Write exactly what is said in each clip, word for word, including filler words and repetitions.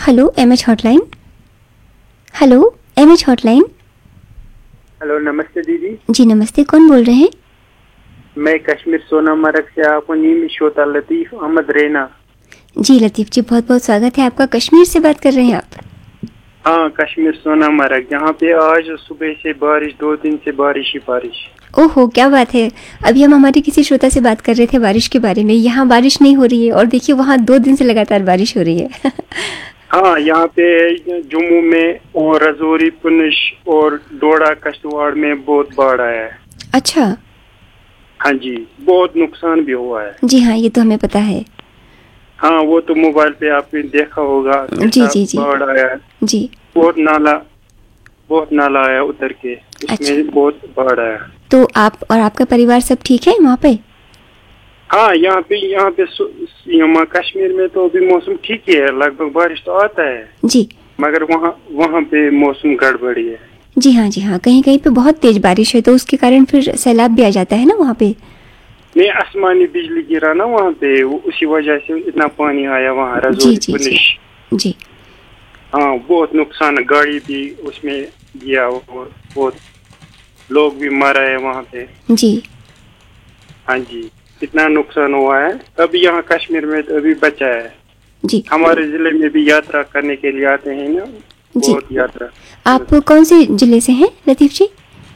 Hello M H hotline. Hello M H hotline. Hello नमस्ते दीदी। जी नमस्ते, कौन बोल रहे हैं? मैं कश्मीर सोनामर्ग से आपको नीम श्रोता लतीफ़ अहमद रैना। जी लतीफ़ जी, बहुत बहुत स्वागत है आपका। कश्मीर से बात कर रहे हैं आप? हाँ, कश्मीर सोनामर्ग, जहाँ पे आज सुबह से बारिश, दो दिन से बारिश ही बारिश। ओहो, क्या बात है। अभी हम हमारे किसी श्रोता से बात कर रहे थे बारिश के बारे में। यहाँ बारिश नहीं हो रही है और देखिए वहाँ दो दिन से लगातार बारिश हो रही है। हाँ, यहाँ पे जम्मू में और रजौरी, पुंछ और डोडा किश्तवाड़ में बहुत बाढ़ आया है। अच्छा। हाँ जी, बहुत नुकसान भी हुआ है। जी हाँ, ये तो हमें पता है। हाँ, वो तो मोबाइल पे आपने देखा होगा। जी जी जी बाढ़ आया है। जी। बहुत नाला बहुत नाला आया उतर के, उसमें अच्छा। बहुत बाढ़ आया। तो आप और आपका परिवार सब ठीक है वहाँ पे? हाँ, यहाँ पे यहाँ पे यहाँ कश्मीर में तो अभी मौसम ठीक ही है, लगभग बारिश तो आता है जी, मगर वहाँ वहाँ पे मौसम गड़बड़ी है। जी हाँ जी हाँ, कहीं कहीं पे बहुत तेज बारिश है तो उसके कारण फिर सैलाब भी आ जाता है ना वहाँ पे। नहीं, आसमानी बिजली गिरा ना वहाँ पे, उसी वजह से इतना पानी आया वहाँ जी रजौरी जी जी पुंछ। जी। हाँ, बहुत नुकसान, गाड़ी भी उसमें गया और बहुत लोग भी मरा है वहाँ पे। जी हाँ जी, इतना नुकसान हुआ है। अभी यहाँ कश्मीर में तो अभी बचा है। जी। हमारे जिले में भी यात्रा करने के लिए आते हैं ना, जी, बहुत यात्रा। आप कौन से जिले से हैं लतीफ़ जी?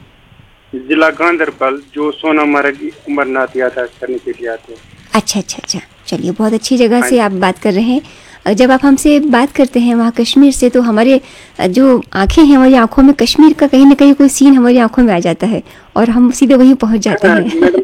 जिला गांधरबल, जो सोनामर्ग अमरनाथ यात्रा करने के लिए आते हैं। अच्छा अच्छा अच्छा, चलिए बहुत अच्छी जगह हाँ से आप बात कर रहे हैं। जब आप हमसे बात करते हैं वहाँ कश्मीर से तो हमारे जो आंखें हैं हमारी आंखों में कश्मीर का कहीं ना कहीं कोई सीन हमारी आंखों में आ जाता है और हम सीधे वहीं पहुँच जाते हैं।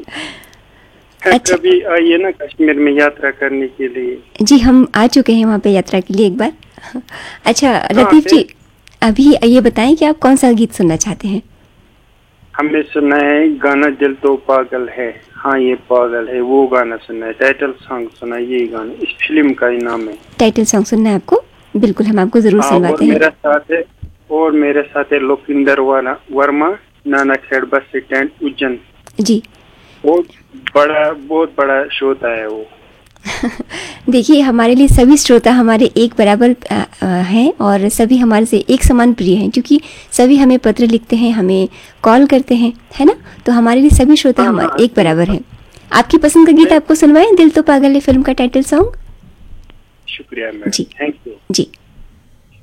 अच्छा, कभी आइए ना कश्मीर में यात्रा करने के लिए। जी, हम आ चुके हैं वहाँ पे यात्रा के लिए एक बार। अच्छा लतीफ़ जी, अभी ये बताएं कि आप कौन सा गीत सुनना चाहते हैं? हमने सुना है गाना दिल तो पागल है, हाँ ये पागल है, वो गाना सुना है। टाइटल सॉन्ग सुना है, यही गाना इस फिल्म का ही नाम है। टाइटल सॉन्ग सुनना है आपको? बिल्कुल, हम आपको जरूर सुनवाते हैं। मेरे साथ है और मेरे साथ है लोकिंदर वर्मा, नाना खेड़ बस स्टैंड उज्जैन। जी, बहुत बड़ा बहुत बड़ा श्रोता है वो। देखिए हमारे लिए सभी श्रोता हमारे एक बराबर हैं और सभी हमारे से एक समान प्रिय हैं, क्योंकि सभी हमें पत्र लिखते हैं, हमें कॉल करते हैं, है ना? तो हमारे लिए सभी श्रोता हाँ, हमारे हाँ, एक बराबर हैं। आपकी पसंद का गीत आपको सुनवाएं, दिल तो पागल है फिल्म का टाइटल सॉन्ग। शुक्रिया madam, ji thank you. Ji.